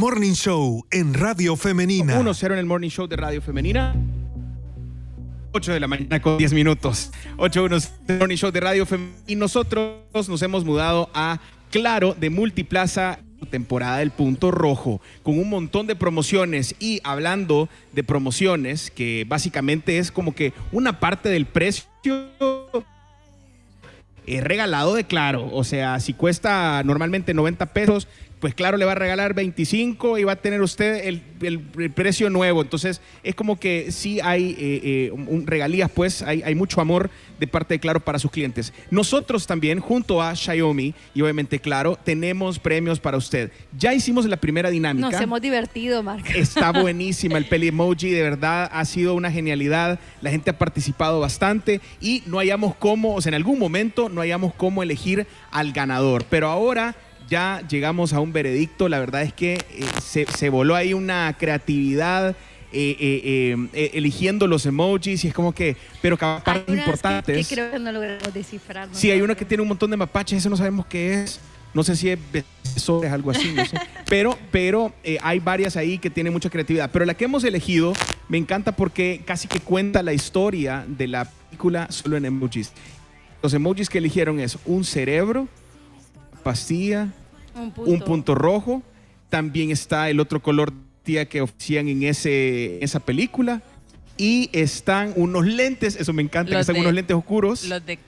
Morning Show en Radio Femenina. 1-0 en el Morning Show de Radio Femenina. 8 de la mañana con 10 minutos. 8-1 el Morning Show de Radio Femenina. Y nosotros nos hemos mudado a Claro de Multiplaza, temporada del Punto Rojo, con un montón de promociones. Y hablando de promociones, que básicamente es como que una parte del precio regalado de Claro. O sea, si cuesta normalmente 90 pesos, pues Claro le va a regalar 25 y va a tener usted el precio nuevo. Entonces es como que sí hay regalías, pues hay mucho amor de parte de Claro para sus clientes. Nosotros también, junto a Xiaomi y obviamente Claro, tenemos premios para usted. Ya hicimos la primera dinámica. Nos hemos divertido, Marco. Está buenísima el Peli Emoji, de verdad ha sido una genialidad. La gente ha participado bastante y no hallamos cómo, o sea, en algún momento no hallamos cómo elegir al ganador. Pero ahora ya llegamos a un veredicto. La verdad es que se voló ahí una creatividad eligiendo los emojis y es como que, pero cada parte importantes. Que creo que no logramos descifrar. Sí, hay uno que tiene un montón de mapaches, ese no sabemos qué es. No sé si es besores, algo así, no sé. Pero hay varias ahí que tienen mucha creatividad. Pero la que hemos elegido me encanta porque casi que cuenta la historia de la película solo en emojis. Los emojis que eligieron es un cerebro, pastilla, un punto rojo. También está el otro color que ofrecían en esa película. Y están unos lentes, eso me encanta, que están unos lentes oscuros. Los de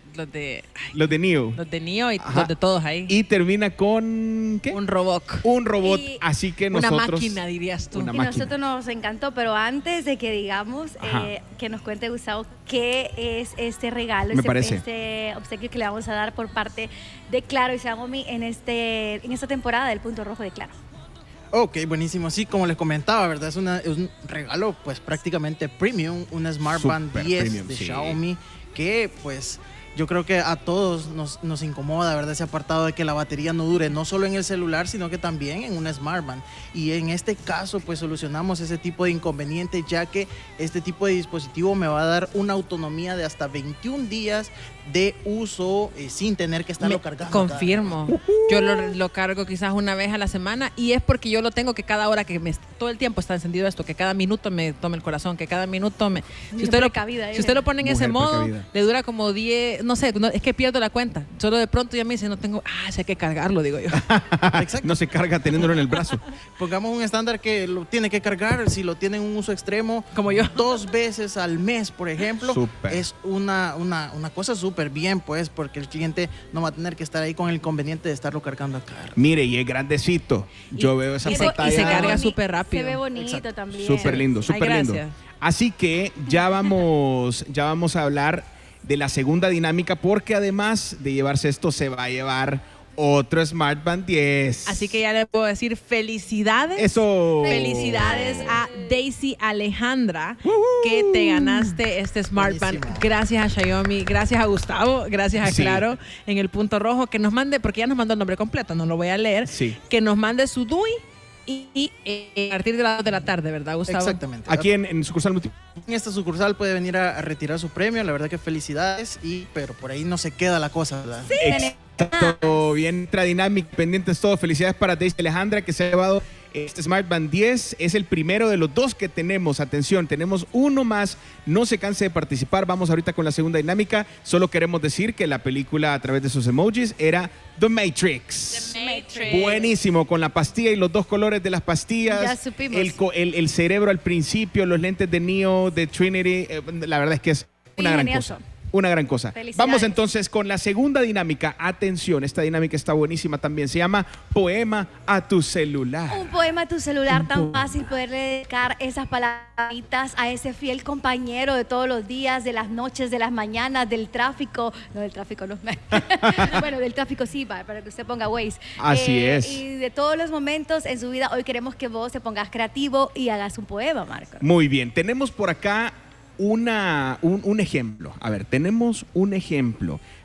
Neo. Los de Neo y los de todos ahí. Y termina con ¿qué? Un robot. Un robot, así que nosotros... Una máquina, dirías tú. Y nosotros nos encantó, pero antes de que digamos, que nos cuente Gustavo qué es este regalo, este obsequio que le vamos a dar por parte de Claro y Xiaomi en esta temporada del Punto Rojo de Claro. Ok, buenísimo. Sí, como les comentaba, ¿verdad? Es un regalo pues prácticamente premium, una Smart Band 10 premium, de Xiaomi, que pues yo creo que a todos nos incomoda, ¿verdad? Ese apartado de que la batería no dure, no solo en el celular, sino que también en una Smart Band. Y en este caso, pues solucionamos ese tipo de inconveniente, ya que este tipo de dispositivo me va a dar una autonomía de hasta 21 días de uso sin tener que estarlo cargando. Confirmo. Yo lo cargo quizás una vez a la semana y es porque yo lo tengo que cada hora todo el tiempo está encendido esto, que cada minuto me tome el corazón, que cada minuto me... Si usted lo pone en ese modo, le dura como 10, no sé, es que pierdo la cuenta. Solo de pronto ya me dice, no tengo, sí hay que cargarlo, digo yo. Exacto. No se carga teniéndolo en el brazo. Pongamos un estándar que lo tiene que cargar, si lo tiene en un uso extremo, como yo, 2 veces al mes, por ejemplo. Super. Es una cosa súper bien, pues, porque el cliente no va a tener que estar ahí con el inconveniente de estarlo cargando acá. Mire, y es grandecito. Yo veo esa pantalla. Y se carga súper rápido. Se ve bonito también. Súper lindo, súper lindo. Así que ya vamos a hablar de la segunda dinámica, porque además de llevarse esto, se va a llevar otro Smart Band 10. Así que ya le puedo decir felicidades. Eso. Felicidades a Daisy Alejandra, que te ganaste este Smart Band. Gracias a Xiaomi, gracias a Gustavo, gracias a Claro en el Punto Rojo, que nos mande, porque ya nos mandó el nombre completo, no lo voy a leer, que nos mande su DUI y a partir de las 2 de la tarde, ¿verdad, Gustavo? Exactamente. Aquí en sucursal multi. En esta sucursal puede venir a retirar su premio, la verdad que felicidades, pero por ahí no se queda la cosa, ¿verdad? Sí. Exacto, bien, dinámica, pendientes todos. Felicidades para Daisy Alejandra, que se ha llevado este Smart Band 10. Es el primero de los 2 que tenemos. Atención, tenemos uno más. No se canse de participar. Vamos ahorita con la segunda dinámica. Solo queremos decir que la película, a través de sus emojis, era The Matrix. Buenísimo, con la pastilla y los 2 colores de las pastillas. Ya supimos. El cerebro al principio, los lentes de Neo, de Trinity. La verdad es que es una gran cosa. Una gran cosa. Vamos entonces con la segunda dinámica. Atención, esta dinámica está buenísima también. Se llama Poema a tu celular. Un poema a tu celular, tan fácil poderle dedicar esas palabritas a ese fiel compañero de todos los días, de las noches, de las mañanas, del tráfico. No, del tráfico no. Bueno, del tráfico sí, para que usted ponga Waze. Así es. Y de todos los momentos en su vida, hoy queremos que vos te pongas creativo y hagas un poema, Marco. Muy bien, tenemos por acá un ejemplo. A ver, tenemos un ejemplo.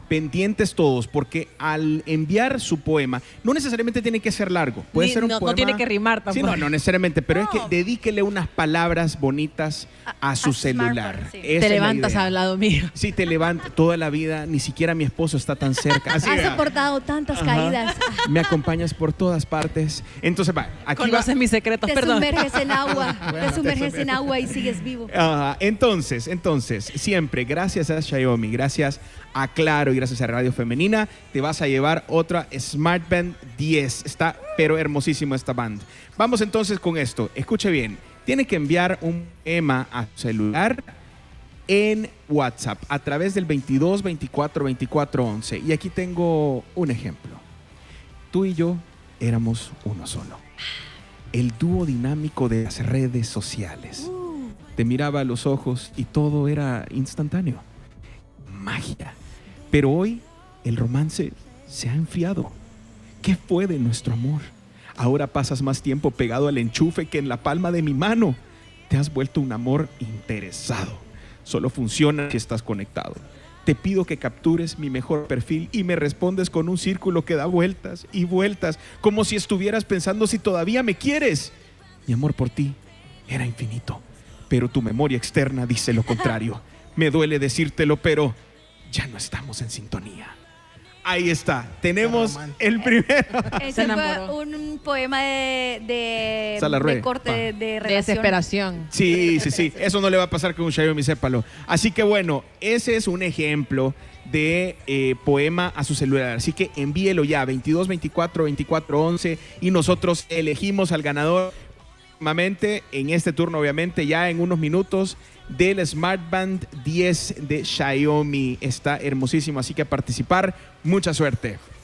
pendientes todos, porque al enviar su poema, no necesariamente tiene que ser largo. Puede ser un poema. No tiene que rimar tampoco. Sí, no necesariamente, pero es que dedíquele unas palabras bonitas a su celular. Sí. Te levantas al lado mío. Sí, te levantas toda la vida, ni siquiera mi esposo está tan cerca. Así, has soportado tantas caídas. Me acompañas por todas partes. Entonces, aquí conoces mis secretos, perdón. Te sumerges en agua y sigues vivo. Entonces, siempre, gracias a Xiaomi, gracias a Claro y gracias a Radio Femenina, te vas a llevar otra Smart Band 10. Está pero hermosísimo esta band. Vamos entonces con esto. Escuche bien. Tiene que enviar un poema a su celular en WhatsApp a través del 22 24 24 11. Y aquí tengo un ejemplo. Tú y yo éramos uno solo. El dúo dinámico de las redes sociales. Te miraba a los ojos y todo era instantáneo. Magia. Pero hoy el romance se ha enfriado. ¿Qué fue de nuestro amor? Ahora pasas más tiempo pegado al enchufe que en la palma de mi mano. Te has vuelto un amor interesado. Solo funciona si estás conectado. Te pido que captures mi mejor perfil y me respondes con un círculo que da vueltas y vueltas, como si estuvieras pensando si todavía me quieres. Mi amor por ti era infinito, pero tu memoria externa dice lo contrario. Me duele decírtelo, pero ya no estamos en sintonía. Ahí está, tenemos el primero. Ese fue un poema de corte de relación. Desesperación. Sí. Eso no le va a pasar con un Xiaomi, sépalo. Así que bueno, ese es un ejemplo de poema a su celular. Así que envíelo ya, 22 24 24 11 y nosotros elegimos al ganador en este turno, obviamente, ya en unos minutos, del Smart Band 10 de Xiaomi. Está hermosísimo, así que a participar. Mucha suerte.